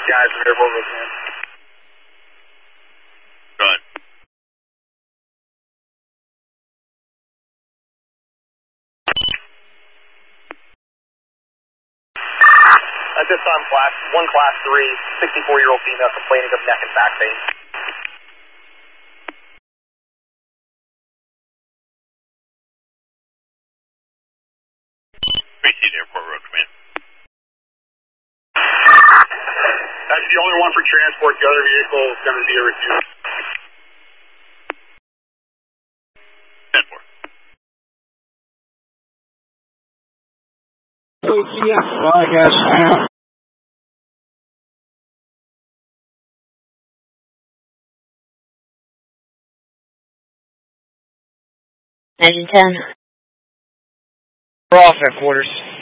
guys from Airport Roseman. Go ahead. At this time, Class 3, 64-year-old female complaining of neck and back pain. Receive Airport Road Command. That's the only one for transport. The other vehicle is going to be a refusal. 10-4. Bye, guys. Engine 10. We're off at quarters.